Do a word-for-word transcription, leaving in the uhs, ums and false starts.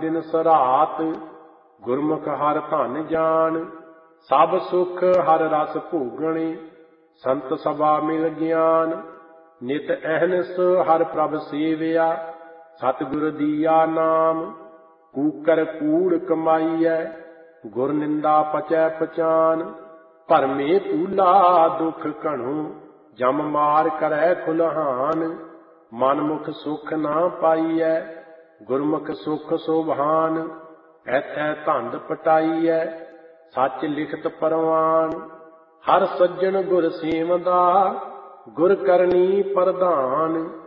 दिन सरात। गुरमुख हर धन जान, सब सुख हर रस भोगणे। संत सभा मिल ज्ञान, नित अहनस हर प्रभ सेविया। सतगुर दिया नाम, कूकर कूड़ कमाईਐ। गुर निंदा पचै पचान, भरमे तूला दुख घणो। जम मार करै खुलहान, मनमुख सुख ना पाईਐ। गुरमुख सुख सोभान, ऐथै धंध पटाईਐ। सच लिखत परवान, हर सज्जन गुर सेवदा। गुर करनी प्रधान,